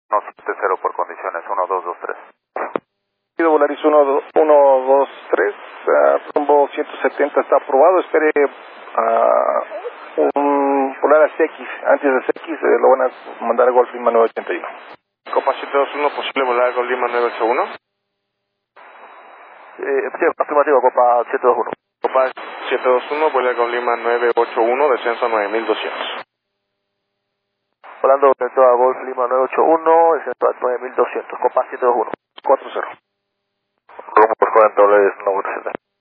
No, 70 por condiciones, 1, 2, 2, 3. Volaris 1, 2, 3, rumbo 170 está aprobado. Espere un Polaris X. Antes de X lo van a mandar a Golf Lima 981. Copa 721, posible volar Golf Lima 981. Sí, afirmativo, Copa 721. Copa 721, vuela Golf Lima 981, descenso a 9200. Volando dentro a Golf Lima 981, descenso a 9200, Copa 721. 40. Rumbo por 40 dólares, no,